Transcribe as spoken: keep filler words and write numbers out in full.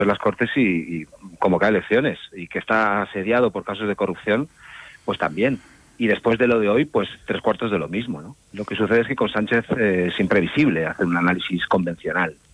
las Cortes y, y convocar elecciones, y que está asediado por casos de corrupción, pues también. Y después de lo de hoy, pues tres cuartos de lo mismo, ¿no? Lo que sucede es que con Sánchez eh, es imprevisible hacer un análisis convencional.